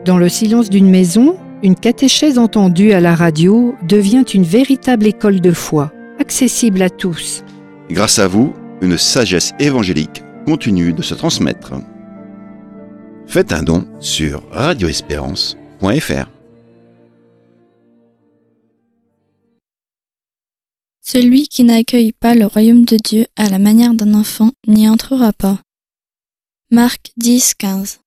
Dans le silence d'une maison, une catéchèse entendue à la radio devient une véritable école de foi, accessible à tous. Grâce à vous, une sagesse évangélique continue de se transmettre. Faites un don sur radioespérance.fr. Celui qui n'accueille pas le royaume de Dieu à la manière d'un enfant n'y entrera pas. Marc 10, 15.